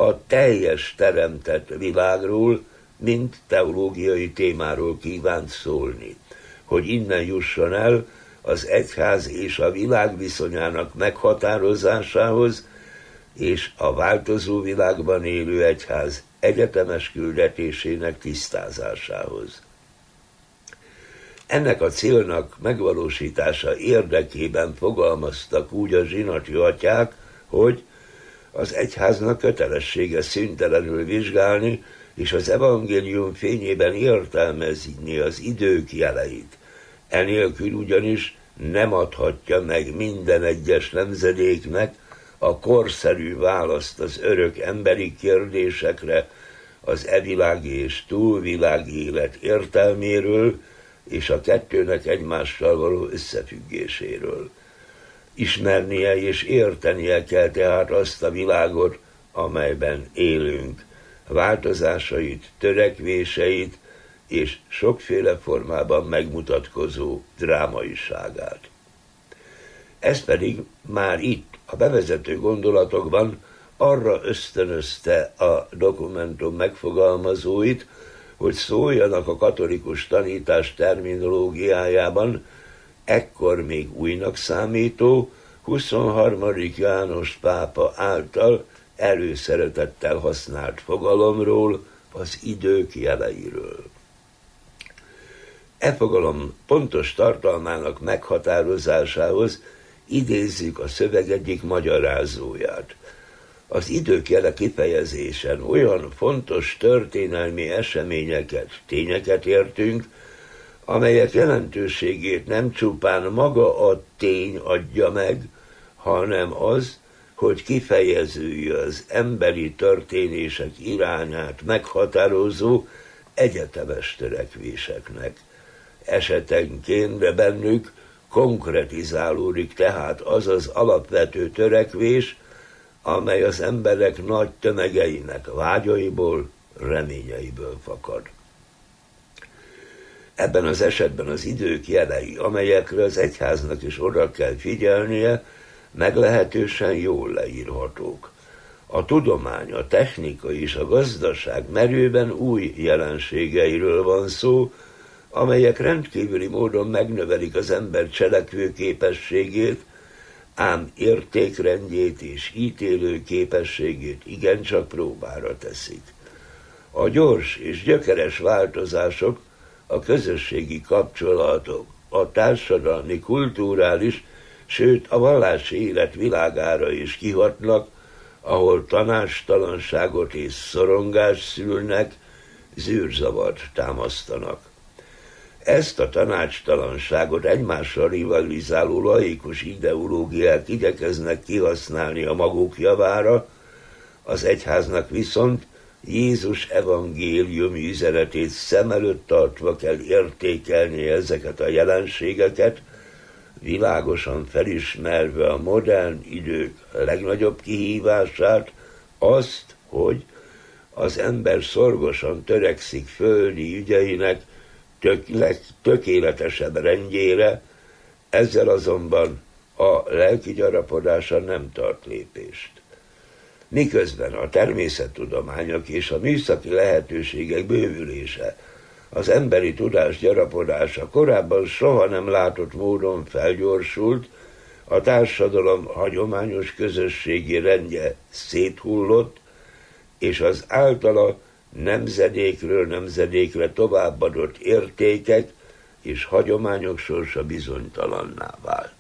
a teljes teremtett világról, mint teológiai témáról kívánt szólni, hogy innen jusson el az egyház és a világ viszonyának meghatározásához, és a változó világban élő egyház egyetemes küldetésének tisztázásához. Ennek a célnak megvalósítása érdekében fogalmaztak úgy a zsinati atyák, hogy az egyháznak kötelessége szüntelenül vizsgálni, és az evangélium fényében értelmezni az idők jeleit. Enélkül ugyanis nem adhatja meg minden egyes nemzedéknek a korszerű választ az örök emberi kérdésekre, az evilági és túlvilági élet értelméről, és a kettőnek egymással való összefüggéséről. Ismernie és értenie kell tehát azt a világot, amelyben élünk, változásait, törekvéseit és sokféle formában megmutatkozó drámaiságát. Ez pedig már itt, a bevezető gondolatokban arra ösztönözte a dokumentum megfogalmazóit, hogy szóljanak a katolikus tanítás terminológiájában ekkor még újnak számító 23. János pápa által előszeretettel használt fogalomról, az idők jeleiről. E fogalom pontos tartalmának meghatározásához idézzük a szöveg egyik magyarázóját. Az idők jele kifejezésen olyan fontos történelmi eseményeket, tényeket értünk, amelyek jelentőségét nem csupán maga a tény adja meg, hanem az, hogy kifejezője az emberi történések irányát meghatározó egyetemes törekvéseknek. Esetenként, de bennük konkretizálódik tehát az az alapvető törekvés, amely az emberek nagy tömegeinek vágyaiból, reményeiből fakad. Ebben az esetben az idők jelei, amelyekre az egyháznak is oda kell figyelnie, meglehetősen jól leírhatók. A tudomány, a technika és a gazdaság merőben új jelenségeiről van szó, amelyek rendkívüli módon megnövelik az ember cselekvő képességét, ám értékrendjét és ítélő képességét igencsak próbára teszik. A gyors és gyökeres változások, a közösségi kapcsolatok, a társadalmi, kulturális, sőt a vallási élet világára is kihatnak, ahol tanácstalanságot és szorongást szülnek, zűrzavart támasztanak. Ezt a tanácstalanságot egymással rivalizáló laikus ideológiák igyekeznek kihasználni a maguk javára, az egyháznak viszont Jézus evangéliumi üzenetét szem előtt tartva kell értékelni ezeket a jelenségeket, világosan felismerve a modern idők legnagyobb kihívását, azt, hogy az ember szorgosan törekszik földi ügyeinek tökéletesebb rendjére, ezzel azonban a lelki gyarapodása nem tart lépést. Miközben a természettudományok és a műszaki lehetőségek bővülése, az emberi tudás gyarapodása korábban soha nem látott módon felgyorsult, a társadalom hagyományos közösségi rendje széthullott, és az általa nemzedékről nemzedékre továbbadott értékek és hagyományok sorsa bizonytalanná vált.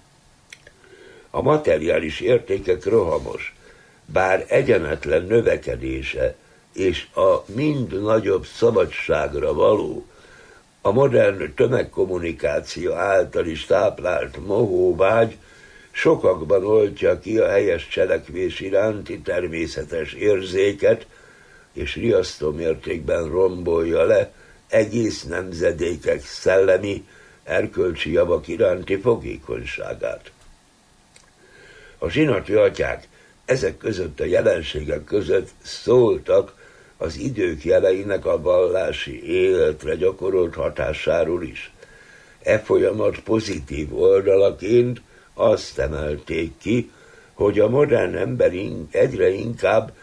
A materiális értékek rohamos, bár egyenetlen növekedése és a mind nagyobb szabadságra való, a modern tömegkommunikáció által is táplált mohóvágy sokakban oltja ki a helyes cselekvés iránti természetes érzéket, és riasztó mértékben rombolja le egész nemzedékek szellemi, erkölcsi javak iránti fogékonyságát. A zsinati atyák ezek között a jelenségek között szóltak az idők jeleinek a vallási életre gyakorolt hatásáról is. E folyamat pozitív oldalaként azt emelték ki, hogy a modern ember egyre inkább